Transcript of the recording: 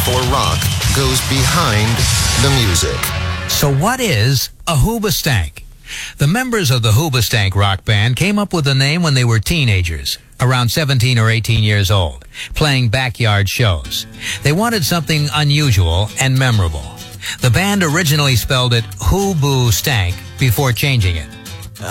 before rock goes behind the music. So what is a Hoobastank? The members of the Hoobastank rock band came up with the name when they were teenagers, around 17 or 18 years old, playing backyard shows. They wanted something unusual and memorable. The band originally spelled it Hoo-Boo Stank before changing it.